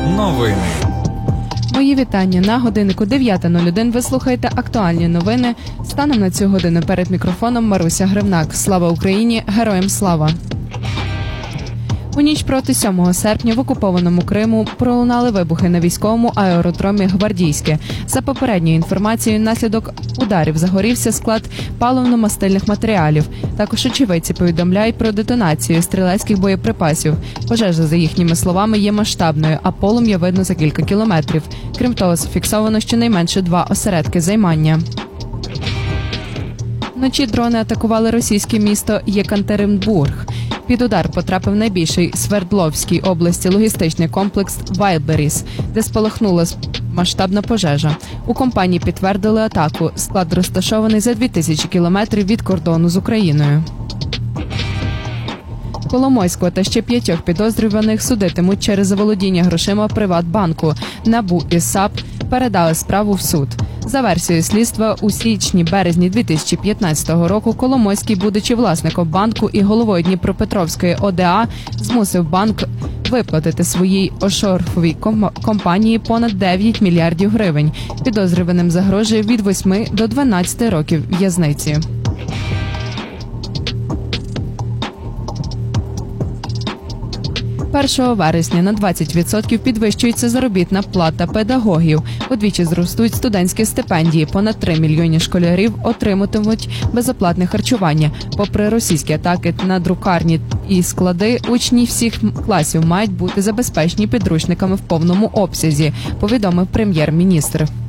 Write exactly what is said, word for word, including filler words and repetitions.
Новини. Мої вітання. На годиннику дев'ята нуль один ви слухаєте актуальні новини. Станом на цю годину перед мікрофоном Маруся Гривнак. Слава Україні! Героям слава! У ніч проти сьомого серпня в окупованому Криму пролунали вибухи на військовому аеродромі Гвардійське. За попередньою інформацією, наслідок ударів загорівся склад паливно-мастильних матеріалів. Також очевидці повідомляють про детонацію стрілецьких боєприпасів. Пожежа, за їхніми словами, є масштабною, а полум'я видно за кілька кілометрів. Крім того, зафіксовано щонайменше два осередки займання. Вночі дрони атакували російське місто Єкатеринбург. Під удар потрапив найбільший Свердловській області логістичний комплекс «Вайлдберріс», де спалахнула масштабна пожежа. У компанії підтвердили атаку. Склад розташований за дві тисячі кілометрів від кордону з Україною. Коломойського та ще п'ятьох підозрюваних судитимуть через заволодіння грошима Приватбанку. НАБУ і САП передали справу в суд. За версією слідства, у січні-березні дві тисячі п'ятнадцятого року Коломойський, будучи власником банку і головою Дніпропетровської О Д А, змусив банк виплатити своїй офшорній компанії понад дев'ять мільярдів гривень. Підозрюваним загрожує від восьми до дванадцяти років в'язниці. першого вересня на двадцять відсотків підвищується заробітна плата педагогів. Удвічі зростуть студентські стипендії. Понад три мільйони школярів отриматимуть безоплатне харчування. Попри російські атаки на друкарні і склади, учні всіх класів мають бути забезпечені підручниками в повному обсязі, повідомив прем'єр-міністр.